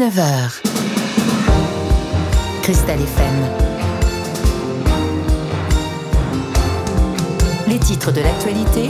19h. Cristal FM. Les titres de l'actualité.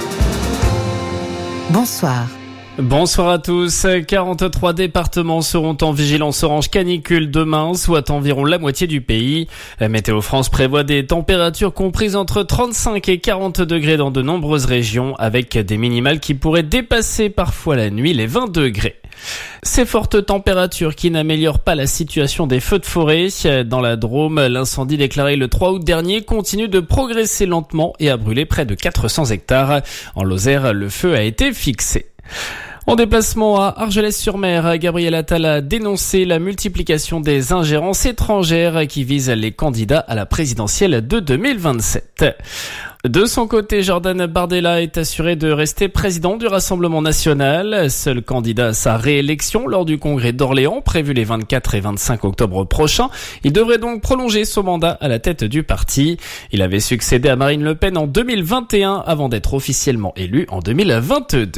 Bonsoir. Bonsoir à tous. 43 départements seront en vigilance orange canicule demain, soit environ la moitié du pays. Météo France prévoit des températures comprises entre 35 et 40 degrés dans de nombreuses régions, avec des minimales qui pourraient dépasser parfois la nuit les 20 degrés. Ces fortes températures qui n'améliorent pas la situation des feux de forêt. Dans la Drôme, l'incendie déclaré le 3 août dernier continue de progresser lentement et a brûlé près de 400 hectares. En Lozère, le feu a été fixé. En déplacement à Argelès-sur-Mer, Gabriel Attal a dénoncé la multiplication des ingérences étrangères qui visent les candidats à la présidentielle de 2027. De son côté, Jordan Bardella est assuré de rester président du Rassemblement national, seul candidat à sa réélection lors du congrès d'Orléans prévu les 24 et 25 octobre prochains. Il devrait donc prolonger son mandat à la tête du parti. Il avait succédé à Marine Le Pen en 2021 avant d'être officiellement élu en 2022.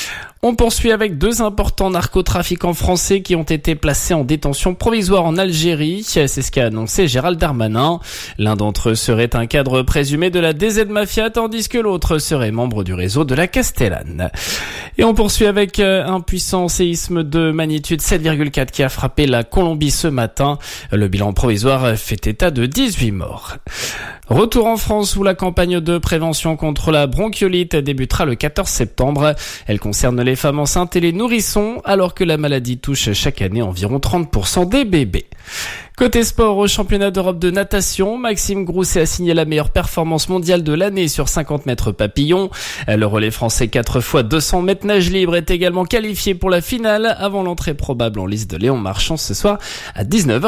On poursuit avec deux importants narcotrafiquants français qui ont été placés en détention provisoire en Algérie. C'est ce qu'a annoncé Gérald Darmanin. L'un d'entre eux serait un cadre présumé de la DZ Mafia, tandis que l'autre serait membre du réseau de la Castellane. Et on poursuit avec un puissant séisme de magnitude 7,4 qui a frappé la Colombie ce matin. Le bilan provisoire fait état de 18 morts. Retour en France où la campagne de prévention contre la bronchiolite débutera le 14 septembre. Elle concerne les femmes enceintes et les nourrissons, alors que la maladie touche chaque année environ 30% des bébés. Côté sport, au championnat d'Europe de natation, Maxime Grousset a signé la meilleure performance mondiale de l'année sur 50 mètres papillon. Le relais français 4x200 mètres nage libre est également qualifié pour la finale avant l'entrée probable en lice de Léon Marchand ce soir à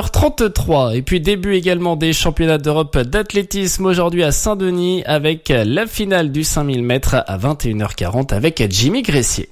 19h33. Et puis début également des championnats d'Europe d'athlétisme aujourd'hui à Saint-Denis avec la finale du 5000 mètres à 21h40 avec Jimmy Gressier.